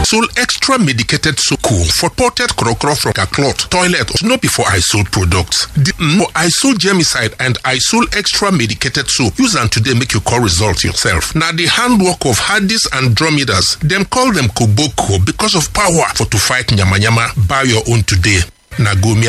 Isol extra medicated soap for potted crocro from a cloth, toilet, no be for Isol products. The Isol germicide and Isol extra medicated soap, use them today make you call result yourself. Now the handwork of Hadis and Dromedas, them call them Koboko because of power for to fight nyama nyama. Buy your own today. Nagomi